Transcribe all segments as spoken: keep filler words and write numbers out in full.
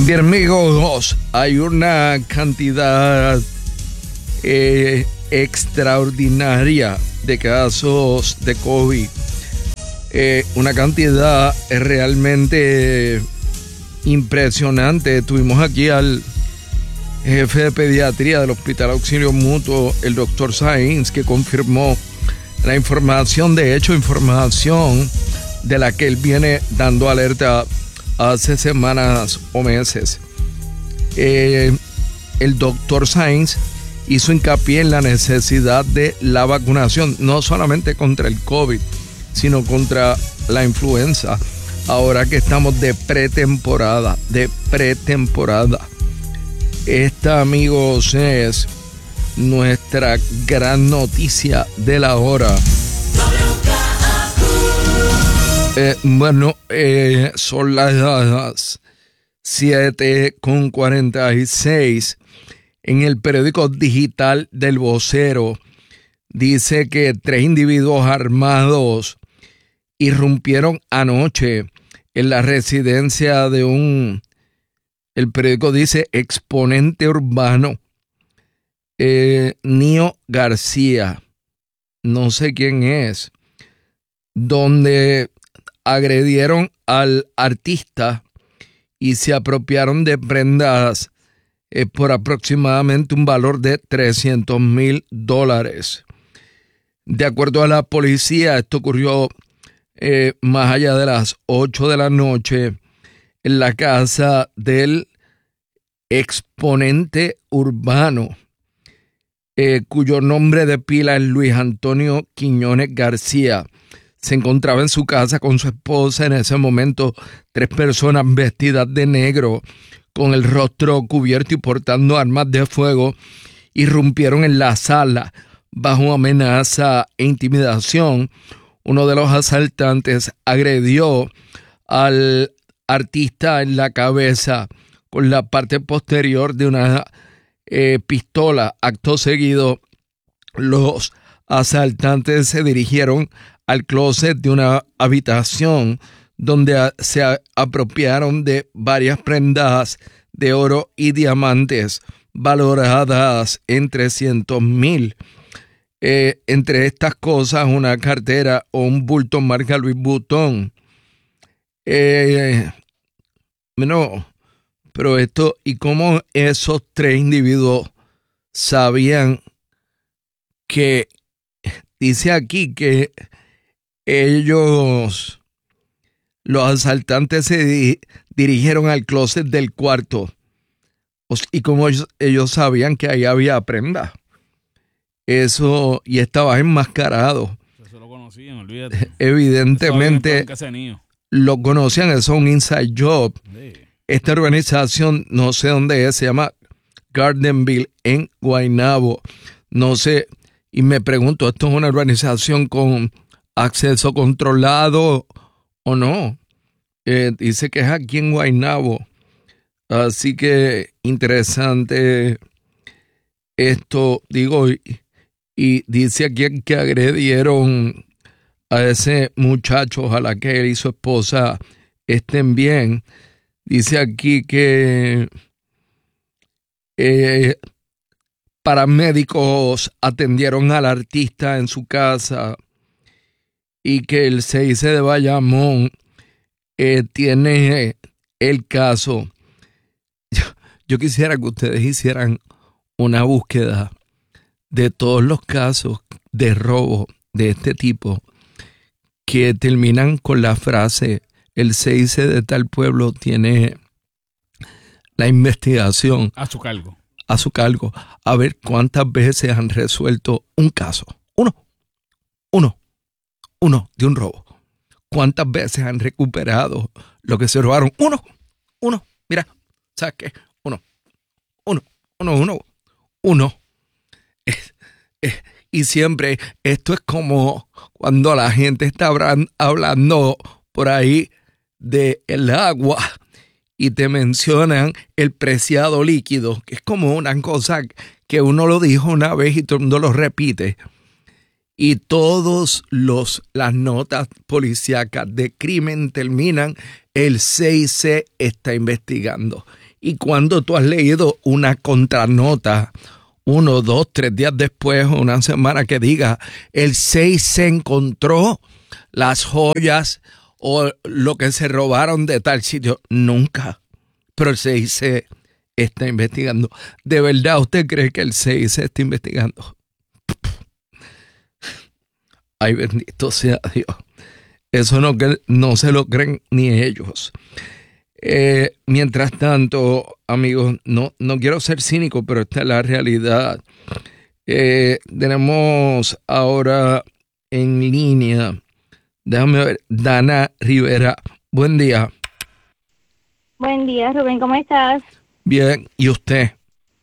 Bien, amigos, hay una cantidad eh, extraordinaria de casos de COVID. Eh, una cantidad realmente impresionante. Tuvimos aquí al jefe de pediatría del Hospital Auxilio Mutuo, el doctor Sainz, que confirmó la información, de hecho, información de la que él viene dando alerta hace semanas o meses. Eh, el doctor Sainz hizo hincapié en la necesidad de la vacunación, no solamente contra el COVID, sino contra la influenza. Ahora que estamos de pretemporada, de pretemporada. Esta, amigos, es nuestra gran noticia de la hora. Eh, bueno, eh, son las siete con cuarenta y seis. En el periódico digital del Vocero dice que tres individuos armados irrumpieron anoche en la residencia de un, el periódico dice, exponente urbano, eh, Nio García, no sé quién es, donde agredieron al artista y se apropiaron de prendas eh, por aproximadamente un valor de trescientos mil dólares. De acuerdo a la policía, esto ocurrió eh, más allá de las ocho de la noche en la casa del exponente urbano, eh, cuyo nombre de pila es Luis Antonio Quiñones García. Se encontraba en su casa con su esposa. En ese momento, tres personas vestidas de negro, con el rostro cubierto y portando armas de fuego, irrumpieron en la sala bajo amenaza e intimidación. Uno de los asaltantes agredió al artista en la cabeza con la parte posterior de una eh, pistola. Acto seguido, los asaltantes se dirigieron al closet de una habitación donde se apropiaron de varias prendas de oro y diamantes valoradas en trescientos mil. Eh, entre estas cosas, una cartera o un bulto marca Louis Vuitton. Eh, no, pero esto, ¿y cómo esos tres individuos sabían que, dice aquí que ellos, los asaltantes, se di- dirigieron al closet del cuarto? Y como ellos, ellos sabían que ahí había prenda. Eso, y estaba enmascarado. Eso lo conocían, olvídate. Evidentemente lo conocían, eso es un inside job. Sí. Esta organización, no sé dónde es, se llama Gardenville en Guaynabo. No sé, y me pregunto, ¿esto es una organización con acceso controlado o no? Eh, dice que es aquí en Guaynabo. Así que interesante esto, digo, y, y dice aquí que agredieron a ese muchacho, ojalá que él y su esposa estén bien. Dice aquí que eh, paramédicos atendieron al artista en su casa y que el C I C de Bayamón eh, tiene el caso. Yo, yo quisiera que ustedes hicieran una búsqueda de todos los casos de robo de este tipo que terminan con la frase el C I C de tal pueblo tiene la investigación a su cargo. A su cargo. A ver cuántas veces han resuelto un caso. Uno. Uno. Uno de un robo. ¿Cuántas veces han recuperado lo que se robaron? Uno. Uno. Mira, ¿sabes qué? Uno. Uno. Uno. Uno. Uno. Eh, eh, y siempre esto es como cuando la gente está hablando por ahí de el agua y te mencionan el preciado líquido, que es como una cosa que uno lo dijo una vez y todo el mundo lo repite. Y todas las notas policíacas de crimen terminan, el C I C está investigando. Y cuando tú has leído una contranota, uno, dos, tres días después, una semana que diga, el seis se encontró las joyas o lo que se robaron de tal sitio, nunca. Pero el seis se está investigando. ¿De verdad usted cree que el seis se está investigando? Ay, bendito sea Dios. Eso no, no se lo creen ni ellos. Eh, mientras tanto, amigos, no, no quiero ser cínico, pero esta es la realidad. Eh, tenemos ahora en línea, déjame ver, Dana Rivera. Buen día. Buen día, Rubén, ¿cómo estás? Bien, ¿y usted?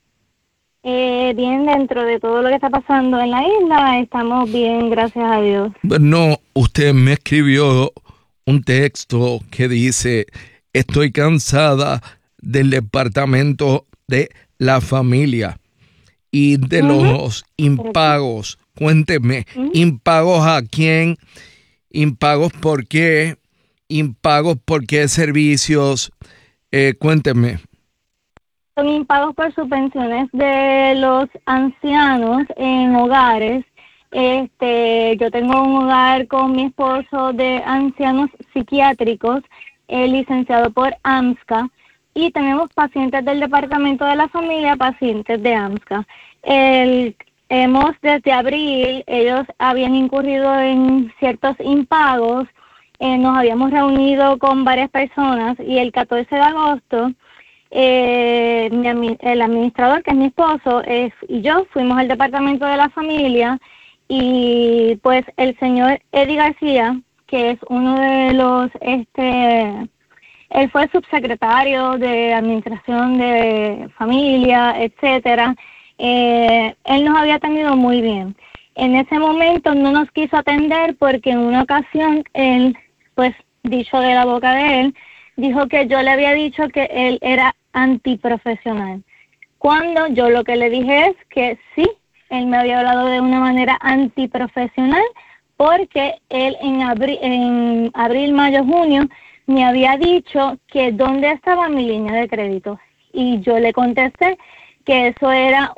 Eh, bien, dentro de todo lo que está pasando en la isla, estamos bien, gracias a Dios. Bueno, usted me escribió un texto que dice, estoy cansada del departamento de la familia y de uh-huh. los impagos. Cuénteme, uh-huh. ¿impagos a quién? ¿Impagos por qué? ¿Impagos por qué servicios? Eh, cuénteme. Son impagos por subvenciones de los ancianos en hogares. Este, yo tengo un hogar con mi esposo de ancianos psiquiátricos, eh, licenciado por AMSCA, y tenemos pacientes del departamento de la familia, pacientes de AMSCA. El, hemos desde abril, ellos habían incurrido en ciertos impagos, eh, nos habíamos reunido con varias personas y el catorce de agosto, eh, mi, el administrador, que es mi esposo, es, y yo fuimos al departamento de la familia y pues el señor Eddie García, que es uno de los, este, él fue subsecretario de Administración de Familia, etcétera, eh, él nos había atendido muy bien. En ese momento no nos quiso atender porque en una ocasión él, pues dicho de la boca de él, dijo que yo le había dicho que él era antiprofesional. Cuando yo lo que le dije es que sí, él me había hablado de una manera antiprofesional porque él en abril, en abril, mayo, junio me había dicho que dónde estaba mi línea de crédito. Y yo le contesté que eso era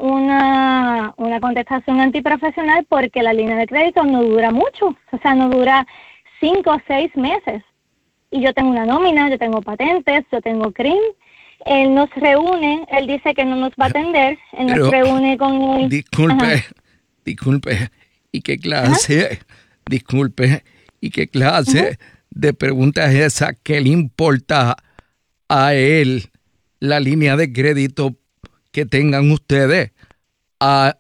una, una contestación antiprofesional porque la línea de crédito no dura mucho, o sea, no dura cinco o seis meses. Y yo tengo una nómina, yo tengo patentes, yo tengo C R I M. Él nos reúne, él dice que no nos va a atender, él Pero, nos reúne con él. Disculpe, Ajá. disculpe, ¿y qué clase, Ajá. disculpe, y qué clase Ajá. de pregunta es esa que le importa a él la línea de crédito que tengan ustedes? A,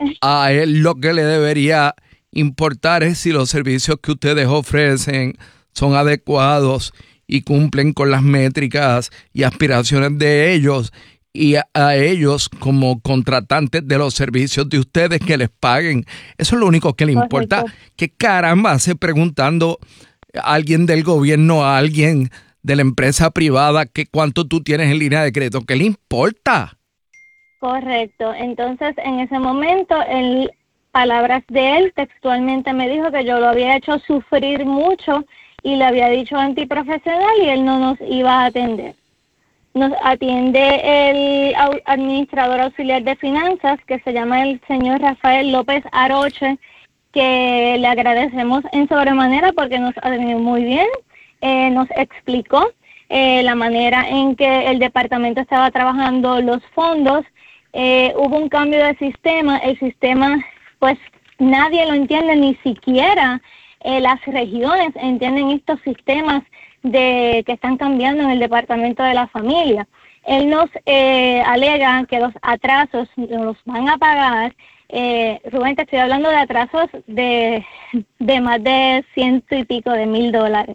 a él lo que le debería importar es si los servicios que ustedes ofrecen son adecuados y cumplen con las métricas y aspiraciones de ellos, y a, a ellos como contratantes de los servicios de ustedes que les paguen. Eso es lo único que le importa. ¿Qué caramba hace preguntando a alguien del gobierno, a alguien de la empresa privada, que cuánto tú tienes en línea de crédito? ¿Qué le importa? Correcto. Entonces, en ese momento, en palabras de él, textualmente me dijo que yo lo había hecho sufrir mucho y le había dicho antiprofesional y él no nos iba a atender. Nos atiende el administrador auxiliar de finanzas, que se llama el señor Rafael López Aroche, que le agradecemos en sobremanera porque nos atendió muy bien, eh, nos explicó eh, la manera en que el departamento estaba trabajando los fondos. Eh, hubo un cambio de sistema, el sistema pues nadie lo entiende, ni siquiera Eh, las regiones entienden estos sistemas de que están cambiando en el departamento de la familia. Él nos eh, alega que los atrasos los van a pagar. Eh, Rubén, te estoy hablando de atrasos de, de más de ciento y pico de mil dólares.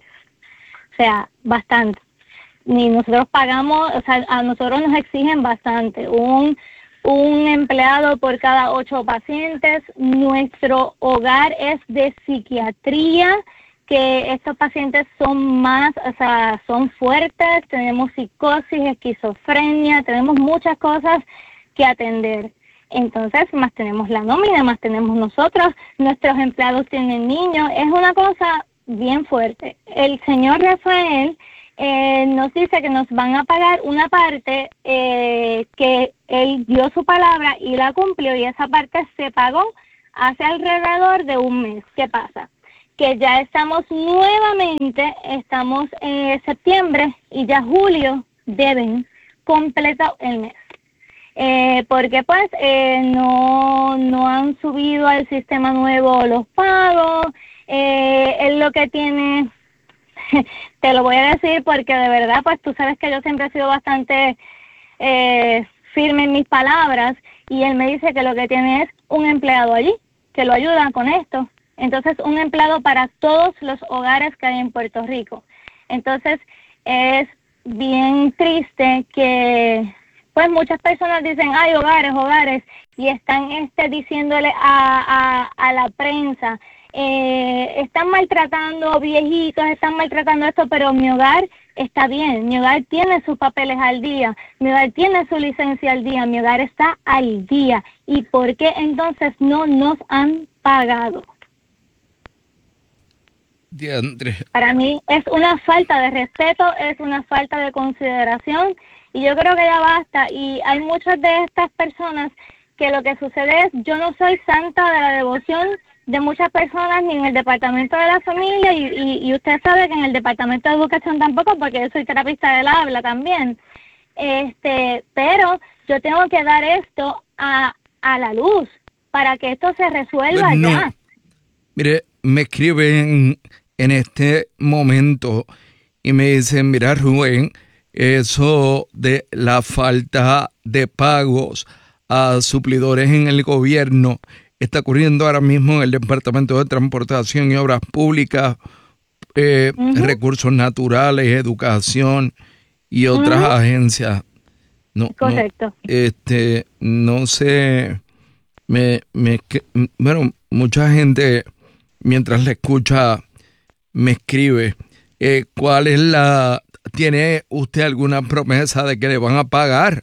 O sea, bastante. Ni nosotros pagamos, o sea, a nosotros nos exigen bastante. Un un empleado por cada ocho pacientes. Nuestro hogar es de psiquiatría, que estos pacientes son más, o sea, son fuertes, tenemos psicosis, esquizofrenia, tenemos muchas cosas que atender. Entonces, más tenemos la nómina, más tenemos nosotros, nuestros empleados tienen niños, es una cosa bien fuerte. El señor Rafael eh, nos dice que nos van a pagar una parte eh, que él dio su palabra y la cumplió, y esa parte se pagó hace alrededor de un mes. ¿Qué pasa? Que ya estamos nuevamente, estamos en septiembre y ya julio deben completo el mes. Eh, porque pues eh, no, no han subido al sistema nuevo los pagos. Eh, él lo que tiene, te lo voy a decir porque de verdad pues tú sabes que yo siempre he sido bastante eh, firme en mis palabras, y él me dice que lo que tiene es un empleado allí que lo ayuda con esto. Entonces, un empleado para todos los hogares que hay en Puerto Rico. Entonces, es bien triste que pues muchas personas dicen, hay hogares, hogares, y están este diciéndole a, a, a la prensa, eh, están maltratando viejitos, están maltratando esto, pero mi hogar está bien, mi hogar tiene sus papeles al día, mi hogar tiene su licencia al día, mi hogar está al día. ¿Y por qué entonces no nos han pagado? Diandre. Para mí es una falta de respeto, es una falta de consideración, y yo creo que ya basta. Y hay muchas de estas personas que lo que sucede es, yo no soy santa de la devoción de muchas personas, ni en el departamento de la familia, y, y, y usted sabe que en el departamento de educación tampoco, porque yo soy terapista del habla también. Este, pero yo tengo que dar esto a, a la luz para que esto se resuelva no. ya. Mire, me escriben en este momento y me dicen, mira Rubén, eso de la falta de pagos a suplidores en el gobierno está ocurriendo ahora mismo en el Departamento de Transportación y Obras Públicas, eh, uh-huh. Recursos Naturales, Educación y otras uh-huh. agencias. No, correcto. No, este, no sé, me, me, bueno, mucha gente mientras le escucha me escribe, eh, ¿cuál es la, tiene usted alguna promesa de que le van a pagar?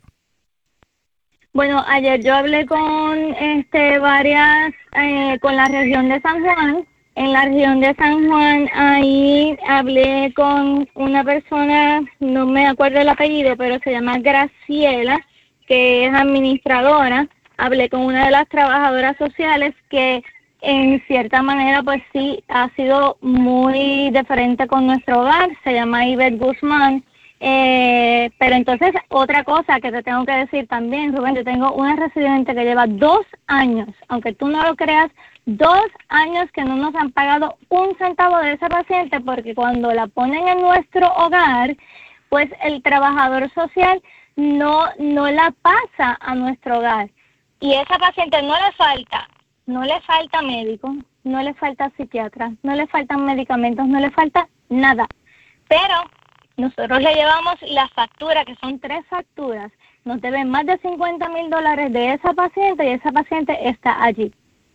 Bueno, ayer yo hablé con este varias, eh, con la región de San Juan. En la región de San Juan, ahí hablé con una persona, no me acuerdo el apellido, pero se llama Graciela, que es administradora. Hablé con una de las trabajadoras sociales que en cierta manera pues sí ha sido muy diferente con nuestro hogar, se llama Ivette Guzmán. Eh, pero entonces, otra cosa que te tengo que decir también, Rubén, yo tengo una residente que lleva dos años, aunque tú no lo creas, dos años que no nos han pagado un centavo de esa paciente, porque cuando la ponen en nuestro hogar, pues el trabajador social no, no la pasa a nuestro hogar. Y esa paciente no le falta, no le falta médico, no le falta psiquiatra, no le faltan medicamentos, no le falta nada. Pero nosotros le llevamos la factura, que son tres facturas. Nos deben más de cincuenta mil dólares de esa paciente y esa paciente está allí.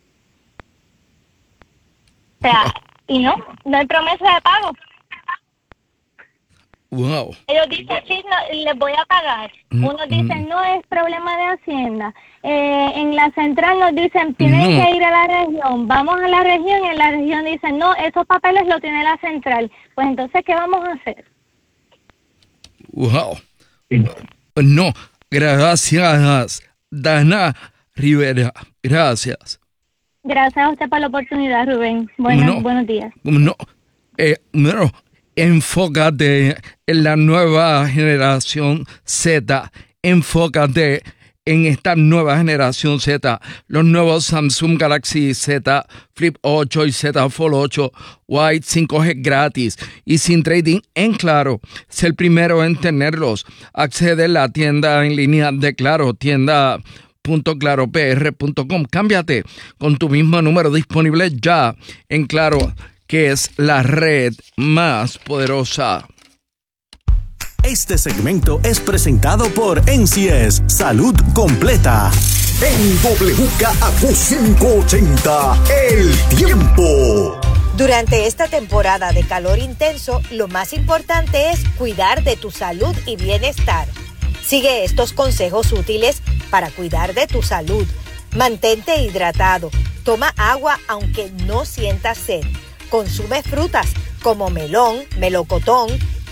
O sea, y no, no hay promesa de pago. Wow. Ellos dicen, sí, no, les voy a pagar. Unos dicen, no, es problema de Hacienda. Eh, en la central nos dicen, tienen no. que ir a la región. Vamos a la región, y en la región dicen, no, esos papeles los tiene la central. Pues entonces, ¿qué vamos a hacer? Wow. No, gracias, Dana Rivera. Gracias. Gracias a usted por la oportunidad, Rubén. Buenos, no, buenos días. No, eh, no, enfócate en la nueva generación Z. Enfócate en esta nueva generación Z. Los nuevos Samsung Galaxy Z Flip ocho y Z Fold ocho White cinco G gratis y sin trading en Claro. Es el primero en tenerlos. Accede a la tienda en línea de Claro, tienda punto claro p r punto com. Cámbiate con tu mismo número disponible ya en Claro, que es la red más poderosa. Este segmento es presentado por N C S Salud Completa. En W K A Q quinientos ochenta, El Tiempo. Durante esta temporada de calor intenso, lo más importante es cuidar de tu salud y bienestar. Sigue estos consejos útiles para cuidar de tu salud. Mantente hidratado. Toma agua aunque no sientas sed. Consume frutas como melón, melocotón,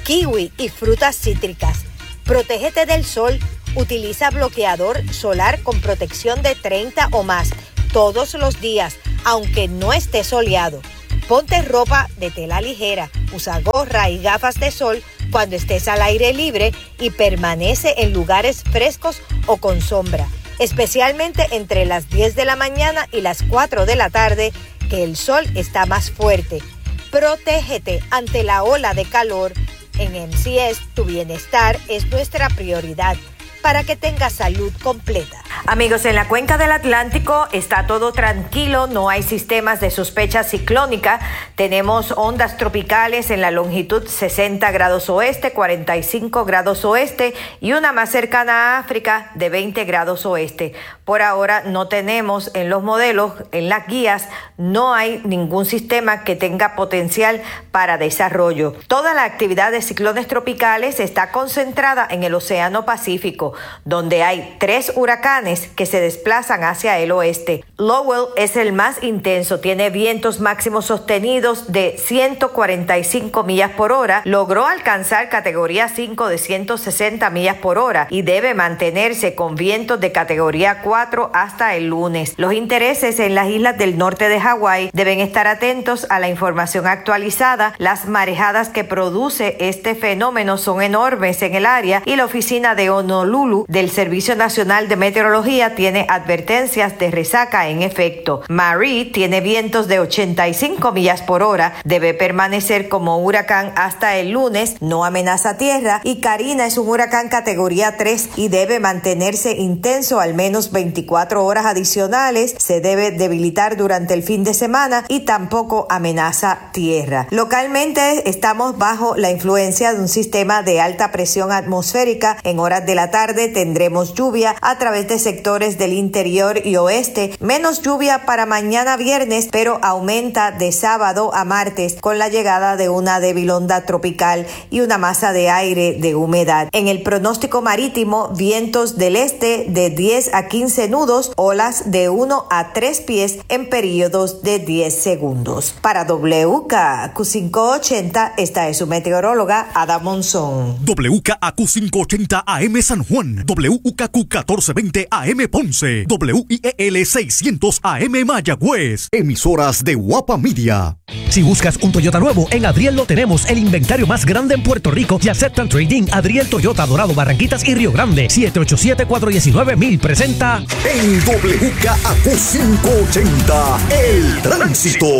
kiwi y frutas cítricas. Protégete del sol. Utiliza bloqueador solar con protección de treinta o más todos los días, aunque no esté soleado. Ponte ropa de tela ligera, usa gorra y gafas de sol cuando estés al aire libre y permanece en lugares frescos o con sombra, especialmente entre las diez de la mañana y las cuatro de la tarde, que el sol está más fuerte. Protégete ante la ola de calor. En M C S, tu bienestar es nuestra prioridad para que tengas salud completa. Amigos, en la cuenca del Atlántico está todo tranquilo, no hay sistemas de sospecha ciclónica. Tenemos ondas tropicales en la longitud sesenta grados oeste, cuarenta y cinco grados oeste y una más cercana a África de veinte grados oeste. Por ahora no tenemos en los modelos, en las guías, no hay ningún sistema que tenga potencial para desarrollo. Toda la actividad de ciclones tropicales está concentrada en el Océano Pacífico, donde hay tres huracanes que se desplazan hacia el oeste. Lowell es el más intenso, tiene vientos máximos sostenidos de ciento cuarenta y cinco millas por hora, logró alcanzar categoría cinco de ciento sesenta millas por hora y debe mantenerse con vientos de categoría cuatro hasta el lunes. Los intereses en las islas del norte de Hawái deben estar atentos a la información actualizada. Las marejadas que produce este fenómeno son enormes en el área y la oficina de Honolulu del Servicio Nacional de Meteorología tiene advertencias de resaca en efecto. Marie tiene vientos de ochenta y cinco millas por hora, debe permanecer como huracán hasta el lunes, no amenaza tierra, y Karina es un huracán categoría tres y debe mantenerse intenso al menos veinticuatro horas adicionales, se debe debilitar durante el fin de semana y tampoco amenaza tierra. Localmente estamos bajo la influencia de un sistema de alta presión atmosférica. En horas de la tarde tendremos lluvia a través de sectores del interior y oeste, menos lluvia para mañana viernes, pero aumenta de sábado a martes con la llegada de una débil onda tropical y una masa de aire de humedad. En el pronóstico marítimo, vientos del este de diez a quince nudos, olas de uno a tres pies en periodos de diez segundos. Para W K A Q quinientos ochenta, esta es su meteoróloga Ada Monzón. W K A Q quinientos ochenta A M San Juan, W K A Q catorce veinte A M Ponce, W I E L seiscientos A M Mayagüez. Emisoras de Guapa Media. Si buscas un Toyota nuevo, en Adriel lo tenemos, el inventario más grande en Puerto Rico y aceptan trading. Adriel Toyota, Dorado, Barranquitas y Río Grande. siete ocho siete, cuatro uno nueve, mil presenta En W K A Q quinientos ochenta, El Tránsito.